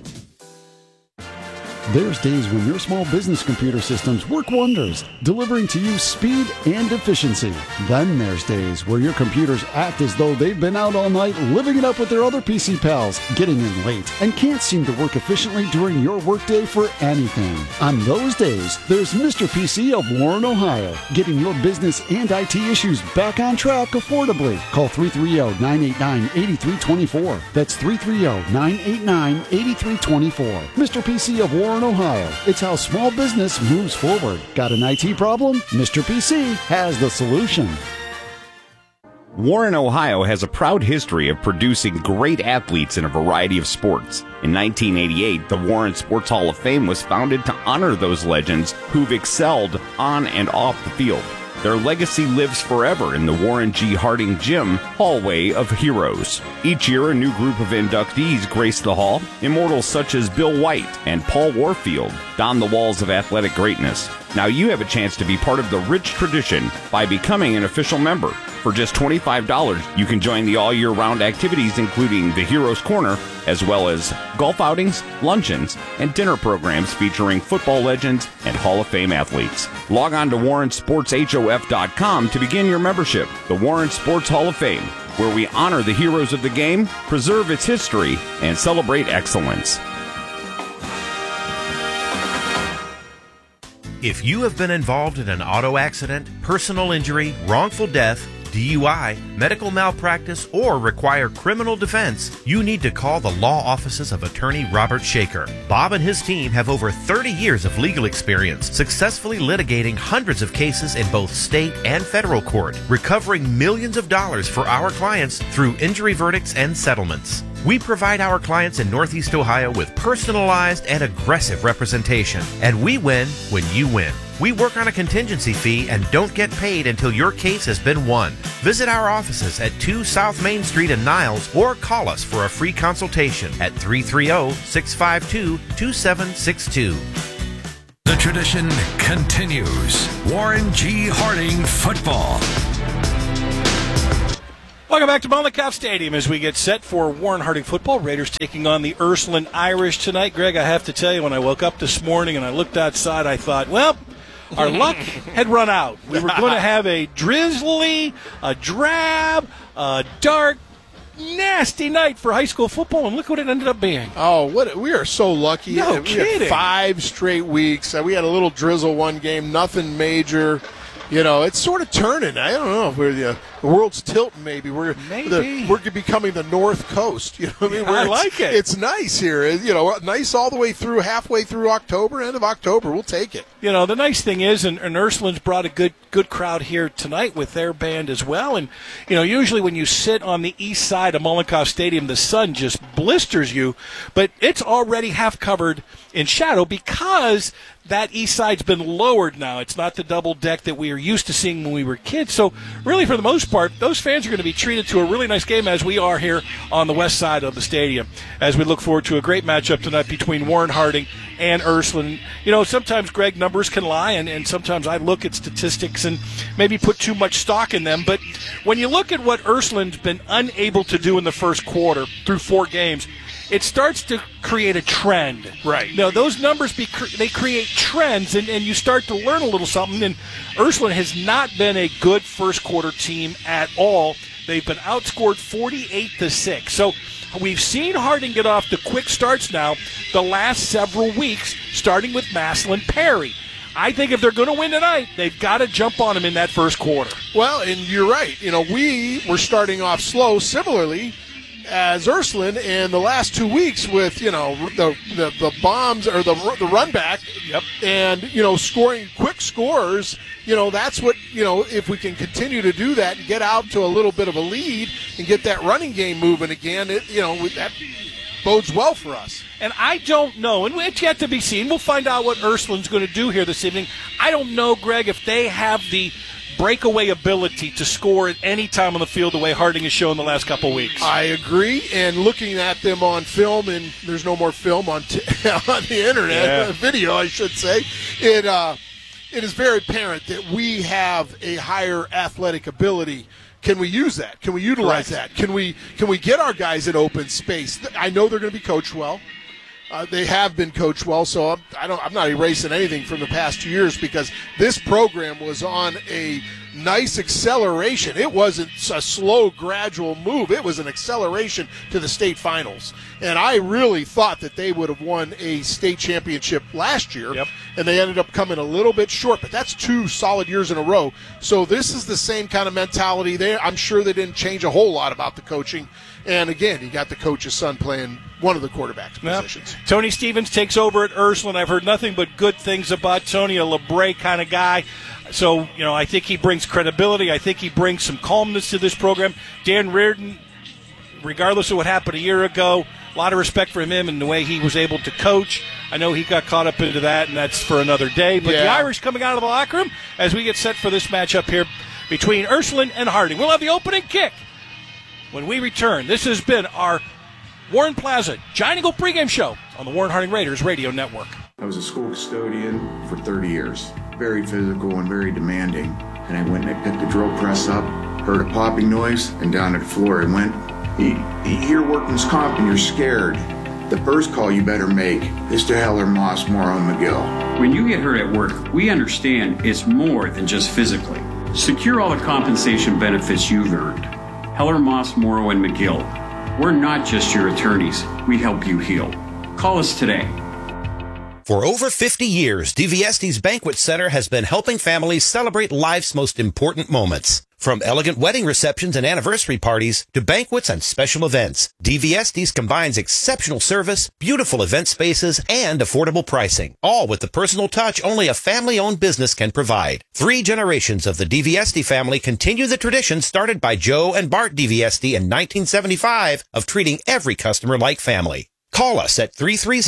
There's days when your small business computer systems work wonders, delivering to you speed and efficiency. Then there's days where your computers act as though they've been out all night living it up with their other PC pals, getting in late, and can't seem to work efficiently during your workday for anything. On those days, there's Mr. PC of Warren, Ohio, getting your business and IT issues back on track affordably. Call 330-989-8324. That's 330-989-8324. Mr. PC of Warren, Ohio. It's how small business moves forward. Got an IT problem? Mr. PC has the solution. Warren, Ohio has a proud history of producing great athletes in a variety of sports. In 1988, the Warren Sports Hall of Fame was founded to honor those legends who've excelled on and off the field. Their legacy lives forever in the Warren G. Harding Gym Hallway of Heroes. Each year, a new group of inductees grace the hall. Immortals such as Bill White and Paul Warfield don the walls of athletic greatness. Now you have a chance to be part of the rich tradition by becoming an official member. For just $25, you can join the all-year-round activities including the Heroes Corner, as well as golf outings, luncheons, and dinner programs featuring football legends and Hall of Fame athletes. Log on to WarrenSportsHOF.com to begin your membership. The Warren Sports Hall of Fame, where we honor the heroes of the game, preserve its history, and celebrate excellence. If you have been involved in an auto accident, personal injury, wrongful death, DUI, medical malpractice, or require criminal defense, you need to call the law offices of attorney Robert Shaker. Bob and his team have over 30 years of legal experience, successfully litigating hundreds of cases in both state and federal court, recovering millions of dollars for our clients through injury verdicts and settlements. We provide our clients in Northeast Ohio with personalized and aggressive representation, and we win when you win. We work on a contingency fee and don't get paid until your case has been won. Visit our offices at 2 South Main Street in Niles or call us for a free consultation at 330-652-2762. The tradition continues. Warren G. Harding football. Welcome back to Molotov Stadium as we get set for Warren Harding football. Raiders taking on the Ursuline Irish tonight. Greg, I have to tell you, when I woke up this morning and I looked outside, I thought, well, our luck had run out. We were going to have a drizzly, a drab, a dark, nasty night for high school football, and look what it ended up being. Oh, we are so lucky. No we kidding. had 5 straight weeks. We had a little drizzle one game, nothing major. You know, it's sort of turning. I don't know if we're the world's tilting. Maybe we're becoming the North Coast. You know what I mean? I like it. It's nice here. You know, nice all the way through, halfway through October, end of October. We'll take it. You know, the nice thing is, and Ursuline's brought a good crowd here tonight with their band as well. And you know, usually when you sit on the east side of Molotov Stadium, the sun just blisters you, but it's already half covered in shadow because that east side's been lowered now. It's not the double deck that we are used to seeing when we were kids. So really, for the most part, those fans are going to be treated to a really nice game, as we are here on the west side of the stadium, as we look forward to a great matchup tonight between Warren Harding and Ursuline. You know, sometimes, Greg, numbers can lie, and sometimes I look at statistics and maybe put too much stock in them. But when you look at what Ursuline's been unable to do in the first quarter through 4 games, it starts to create a trend. Right. You know, those numbers, they create trends, and you start to learn a little something. And Ursuline has not been a good first quarter team at all. They've been outscored 48-6. So we've seen Harding get off the quick starts now the last several weeks, starting with Massillon Perry. I think if they're going to win tonight, they've got to jump on them in that first quarter. Well, and you're right. You know, we were starting off slow, similarly as Ursuline in the last 2 weeks with, you know, the bombs or the run back. Yep. And, you know, scoring quick scores. You know, that's what, you know, if we can continue to do that and get out to a little bit of a lead and get that running game moving again, that bodes well for us. And I don't know, and it's yet to be seen. We'll find out what Ursuline's going to do here this evening. I don't know, Greg, if they have the breakaway ability to score at any time on the field the way Harding has shown the last couple weeks. I agree, and looking at them on film, and there's no more film on the internet, video I should say, it is very apparent that we have a higher athletic ability. Can we use that? Can we utilize that? Can we get our guys in open space? I know they're going to be coached well. They have been coached well, so I'm not erasing anything from the past 2 years, because this program was on a nice acceleration. It wasn't a slow, gradual move. It was an acceleration to the state finals. And I really thought that they would have won a state championship last year, and they ended up coming a little bit short. But that's 2 solid years in a row. So this is the same kind of mentality there. I'm sure they didn't change a whole lot about the coaching. And, again, you got the coach's son playing one of the quarterback's positions. Tony Stevens takes over at Ursuline. I've heard nothing but good things about Tony, a LeBray kind of guy. So, you know, I think he brings credibility. I think he brings some calmness to this program. Dan Reardon, regardless of what happened a year ago, a lot of respect for him and the way he was able to coach. I know he got caught up into that, and that's for another day. But the Irish coming out of the locker room as we get set for this matchup here between Ursuline and Harding. We'll have the opening kick when we return. This has been our Warren Plaza Giant Eagle pregame show on the Warren Harding Raiders Radio Network. I was a school custodian for 30 years. Very physical and very demanding. And I went and I picked the drill press up, heard a popping noise, and down to the floor I went. You hear workman's comp and you're scared. The first call you better make is to Heller, Moss, Morrow, and McGill. When you get hurt at work, we understand it's more than just physically. Secure all the compensation benefits you've earned. Heller, Moss, Morrow, and McGill. We're not just your attorneys. We help you heal. Call us today. For over 50 years, DVSD's Banquet Center has been helping families celebrate life's most important moments. From elegant wedding receptions and anniversary parties to banquets and special events, DVSD's combines exceptional service, beautiful event spaces, and affordable pricing, all with the personal touch only a family-owned business can provide. 3 generations of the DVSD family continue the tradition started by Joe and Bart DVSD in 1975 of treating every customer like family. Call us at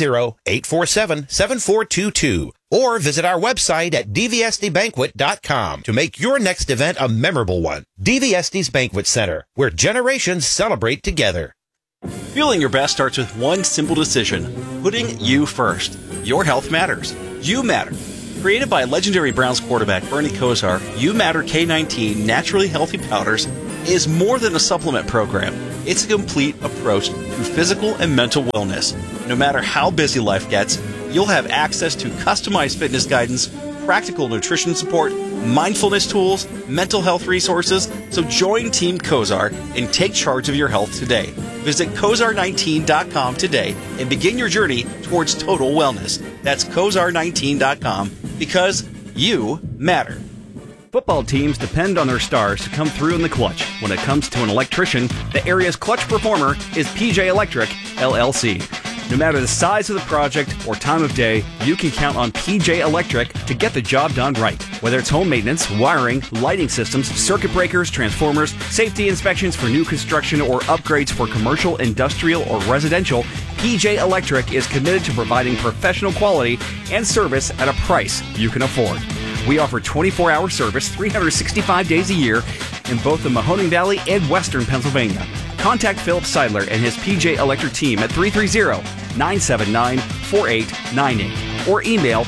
330-847-7422 or visit our website at dvsdbanquet.com to make your next event a memorable one. DVSD's Banquet Center, where generations celebrate together. Feeling your best starts with one simple decision: putting you first. Your health matters. You matter. Created by legendary Browns quarterback Bernie Kosar, You Matter K19 Naturally Healthy Powders is more than a supplement program. It's a complete approach to physical and mental wellness. No matter how busy life gets, you'll have access to customized fitness guidance, practical nutrition support, mindfulness tools, mental health resources. So join Team Kosar and take charge of your health today. Visit Kosar19.com today and begin your journey towards total wellness. That's Kosar19.com, because you matter. Football teams depend on their stars to come through in the clutch. When it comes to an electrician, the area's clutch performer is PJ Electric, LLC. No matter the size of the project or time of day, you can count on PJ Electric to get the job done right. Whether it's home maintenance, wiring, lighting systems, circuit breakers, transformers, safety inspections for new construction, or upgrades for commercial, industrial, or residential, PJ Electric is committed to providing professional quality and service at a price you can afford. We offer 24-hour service 365 days a year in both the Mahoning Valley and Western Pennsylvania. Contact Philip Seidler and his PJ Electric team at 330-979-4898 or email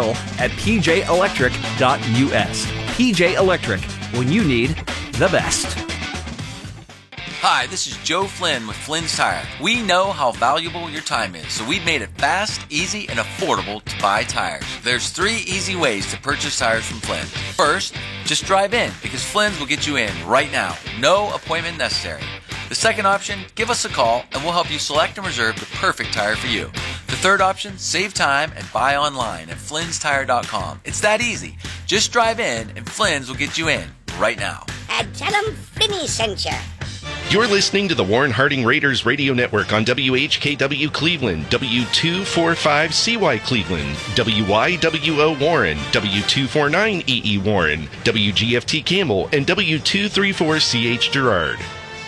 phil@pjelectric.us. PJ Electric, when you need the best. Hi, this is Joe Flynn with Flynn's Tire. We know how valuable your time is, so we've made it fast, easy, and affordable to buy tires. There's 3 easy ways to purchase tires from Flynn. First, just drive in, because Flynn's will get you in right now. No appointment necessary. The second option, give us a call and we'll help you select and reserve the perfect tire for you. The third option, save time and buy online at flynnstire.com. It's that easy. Just drive in and Flynn's will get you in right now. And tell them Flinny sent you. You're listening to the Warren Harding Raiders Radio Network on WHKW Cleveland, W245CY Cleveland, WYWO Warren, W249EE Warren, WGFT Campbell, and W234CH Girard.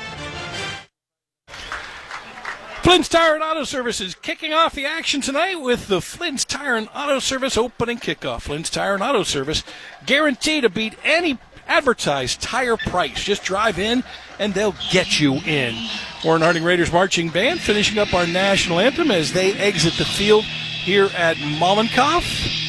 Flynn's Tire and Auto Service is kicking off the action tonight with the Flynn's Tire and Auto Service opening kickoff. Flynn's Tire and Auto Service guaranteed to beat any advertised tire price. Just drive in and they'll get you in. Warren Harding Raiders Marching Band finishing up our national anthem as they exit the field here at Mollenkoff.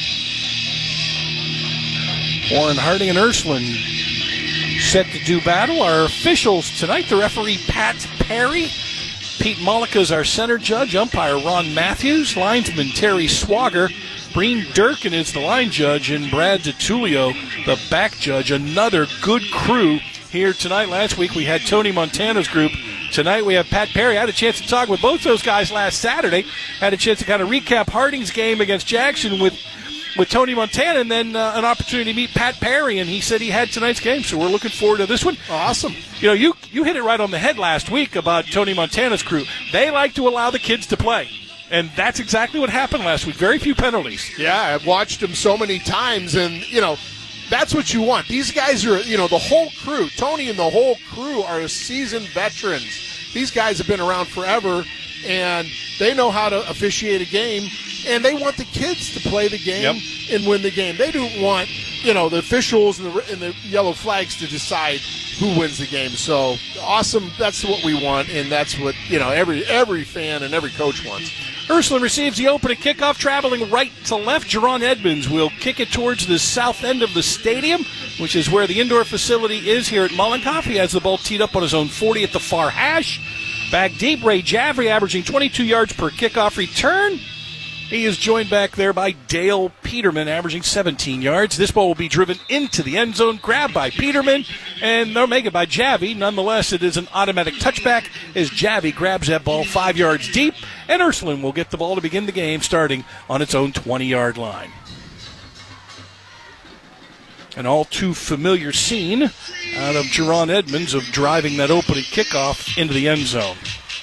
Warren Harding and Ursuline set to do battle. Our officials tonight, the referee Pat Perry, Pete Mollica is our center judge, umpire Ron Matthews, linesman Terry Swager, Breen Durkin is the line judge, and Brad DiTullio, the back judge. Another good crew here tonight. Last week we had Tony Montana's group. Tonight we have Pat Perry. I had a chance to talk with both those guys last Saturday. Had a chance to kind of recap Harding's game against Jackson with Tony Montana, and then an opportunity to meet Pat Perry, and he said he had tonight's game, so we're looking forward to this one. Awesome. You know, you hit it right on the head last week about Tony Montana's crew. They like to allow the kids to play, and that's exactly what happened last week. Very few penalties. Yeah, I've watched them so many times, and, you know, that's what you want. These guys are, you know, the whole crew, Tony and the whole crew are seasoned veterans. These guys have been around forever, and they know how to officiate a game, and they want the kids to play the game and win the game. They don't want, you know, the officials and the yellow flags to decide who wins the game. So awesome. That's what we want, and that's what, you know, every fan and every coach wants. Ursuline receives the opening kickoff, traveling right to left. Jerron Edmonds will kick it towards the south end of the stadium, which is where the indoor facility is here at Mollenkoff. He has the ball teed up on his own 40 at the far hash. Back deep, Ray Jaffrey averaging 22 yards per kickoff return. He is joined back there by Dale Peterman, averaging 17 yards. This ball will be driven into the end zone, grabbed by Peterman, and they'll make it by Javi. Nonetheless, it is an automatic touchback as Javi grabs that ball 5 yards deep, and Ursuline will get the ball to begin the game starting on its own 20-yard line. An all too familiar scene out of Jerron Edmonds of driving that opening kickoff into the end zone.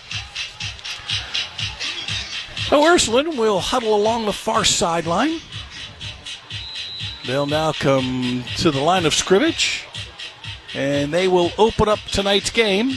So Ursuline will huddle along the far sideline. They'll now come to the line of scrimmage, and they will open up tonight's game.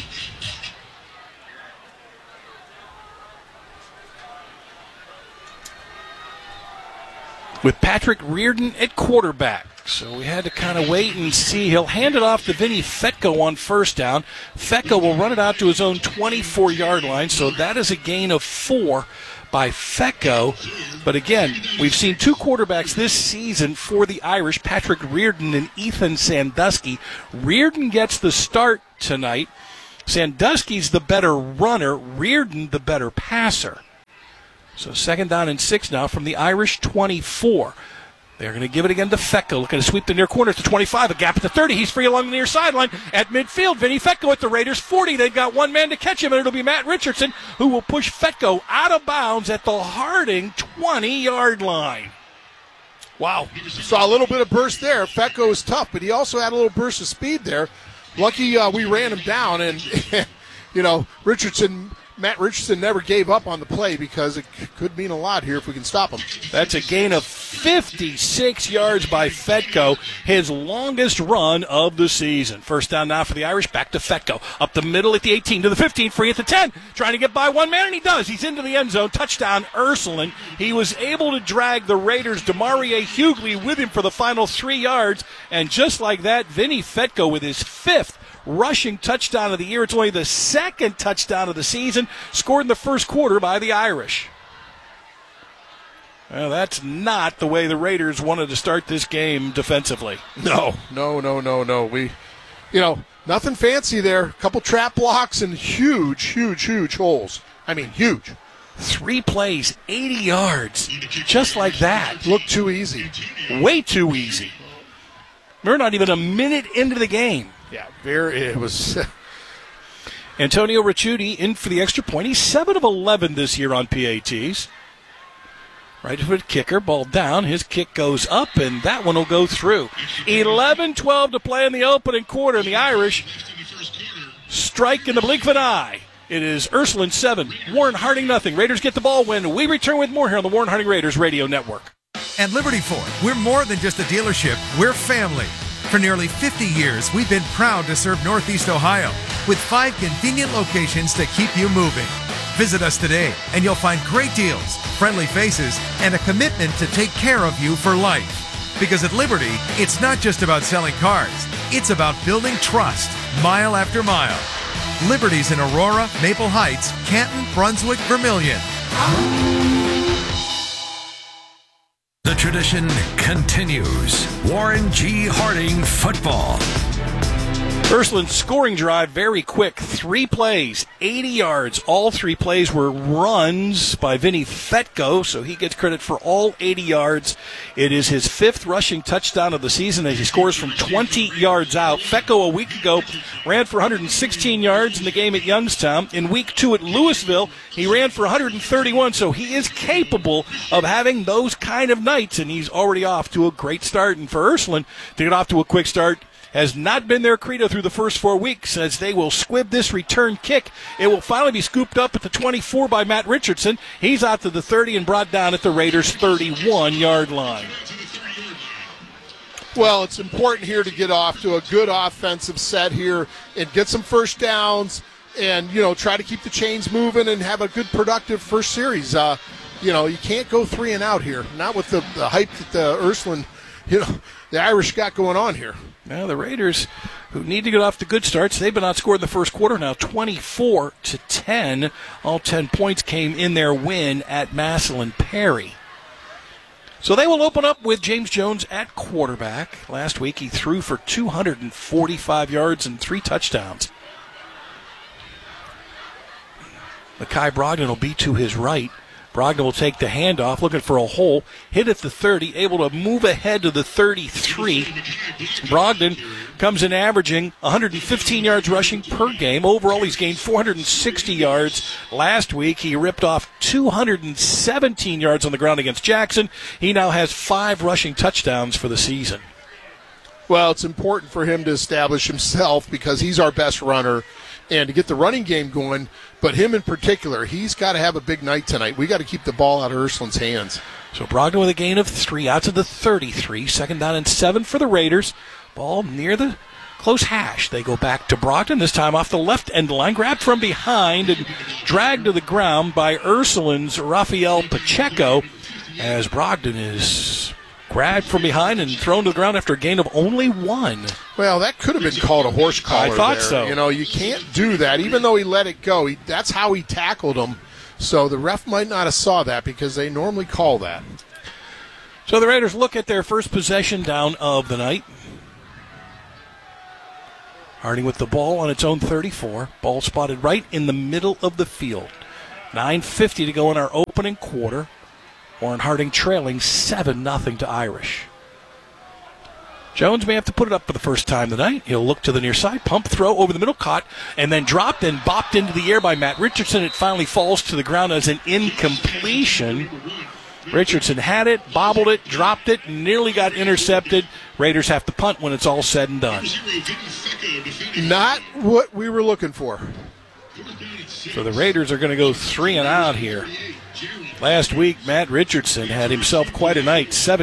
With Patrick Reardon at quarterback. So we had to kind of wait and see. He'll hand it off to Vinny Fetko on first down. Fetko will run it out to his own 24-yard line, so that is a gain of 4 by Fetko. But again, we've seen two quarterbacks this season for the Irish, Patrick Reardon and Ethan Sandusky. Reardon gets the start tonight. Sandusky's the better runner, Reardon the better passer. So 2nd down and 6 now from the Irish 24. They're going to give it again to Fetko. Looking to sweep the near corner at the 25. A gap at the 30. He's free along the near sideline. At midfield, Vinny Fetko at the Raiders 40. They've got one man to catch him, and it'll be Matt Richardson who will push Fetko out of bounds at the Harding 20-yard line. Wow. Saw a little bit of burst there. Fetko is tough, but he also had a little burst of speed there. Lucky we ran him down, and, Matt Richardson never gave up on the play because it could mean a lot here if we can stop him. That's a gain of 56 yards by Fetko, his longest run of the season. First down now for the Irish, back to Fetko. Up the middle at the 18, to the 15, free at the 10. Trying to get by one man, and he does. He's into the end zone. Touchdown, Ursuline. He was able to drag the Raiders' Demarie Hughley with him for the final 3 yards. And just like that, Vinny Fetko with his 5th rushing touchdown of the year. It's only the 2nd touchdown of the season, scored in the first quarter by the Irish. Well, that's not the way the Raiders wanted to start this game defensively. No. We, nothing fancy there. A couple trap blocks and huge holes. I mean, huge. 3 plays, 80 yards, just like that. Looked too easy. Way too easy. We're not even a minute into the game. Yeah, it was. Antonio Ricciuti in for the extra point. He's 7 of 11 this year on PATs. Right-footed kicker, ball down. His kick goes up, and that one will go through. 11-12 to play in the opening quarter, and the Irish strike in the blink of an eye. It is Ursuline 7, Warren Harding nothing. Raiders get the ball when we return with more here on the Warren Harding Raiders Radio Network. At Liberty Ford, we're more than just a dealership. We're family. For nearly 50 years, we've been proud to serve Northeast Ohio with 5 convenient locations to keep you moving. Visit us today, and you'll find great deals, friendly faces, and a commitment to take care of you for life. Because at Liberty, it's not just about selling cars. It's about building trust, mile after mile. Liberty's in Aurora, Maple Heights, Canton, Brunswick, Vermilion. The tradition continues. Warren G. Harding football. Ursuline's scoring drive, very quick. 3 plays, 80 yards. All 3 plays were runs by Vinny Fetko, so he gets credit for all 80 yards. It is his 5th rushing touchdown of the season as he scores from 20 yards out. Fetko a week ago ran for 116 yards in the game at Youngstown. In week 2 at Louisville, he ran for 131, so he is capable of having those kind of nights, and he's already off to a great start. And for Ursuline to get off to a quick start has not been their credo through the first 4 weeks, as they will squib this return kick. It will finally be scooped up at the 24 by Matt Richardson. He's out to the 30 and brought down at the Raiders' 31-yard line. Well, it's important here to get off to a good offensive set here and get some first downs and, try to keep the chains moving and have a good productive first series. You can't go 3 and out here, not with the hype that the Ursuline, the Irish got going on here. Now the Raiders, who need to get off to good starts, they've been outscored in the first quarter now 24-10. All 10 points came in their win at Massillon Perry. So they will open up with James Jones at quarterback. Last week he threw for 245 yards and 3 touchdowns. Mekhi Brogdon will be to his right. Brogdon will take the handoff, looking for a hole, hit at the 30, able to move ahead to the 33. Brogdon comes in averaging 115 yards rushing per game. Overall, he's gained 460 yards. Last week, he ripped off 217 yards on the ground against Jackson. He now has 5 rushing touchdowns for the season. Well, it's important for him to establish himself because he's our best runner and to get the running game going. But him in particular, he's got to have a big night tonight. We got to keep the ball out of Ursuline's hands. So Brogdon with a gain of 3 out to the 33. 2nd down and 7 for the Raiders. Ball near the close hash. They go back to Brogdon, this time off the left end line. Grabbed from behind and dragged to the ground by Ursuline's Rafael Pacheco as Brogdon is grabbed from behind and thrown to the ground after a gain of only 1. Well, that could have been called a horse collar. I thought there. so. You know, you can't do that. Even though he let it go, that's how he tackled him. So the ref might not have saw that because they normally call that. So the Raiders look at their first possession down of the night. Harding with the ball on its own 34. Ball spotted right in the middle of the field. 9:50 to go in our opening quarter. Warren Harding trailing 7-0 to Irish. Jones may have to put it up for the first time tonight. He'll look to the near side, pump throw over the middle, caught, and then dropped and bopped into the air by Matt Richardson. It finally falls to the ground as an incompletion. Richardson had it, bobbled it, dropped it, nearly got intercepted. Raiders have to punt when it's all said and done. Not what we were looking for. So the Raiders are going to go 3 and out here. Last week, Matt Richardson had himself quite a night. 7